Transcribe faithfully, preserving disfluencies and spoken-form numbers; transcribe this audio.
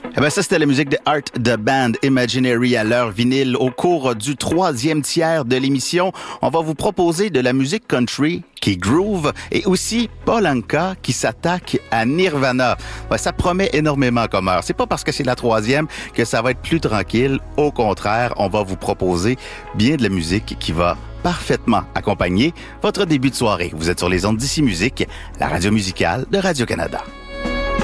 Eh ben ça, c'était la musique de Art the Band Imaginary à l'heure vinyle. Au cours du troisième tiers de l'émission, on va vous proposer de la musique country qui groove et aussi Paul Anka qui s'attaque à Nirvana. Ouais, ça promet énormément comme heure. C'est pas parce que c'est la troisième que ça va être plus tranquille. Au contraire, on va vous proposer bien de la musique qui va parfaitement accompagner votre début de soirée. Vous êtes sur les ondes d'Ici Musique, la radio musicale de Radio-Canada.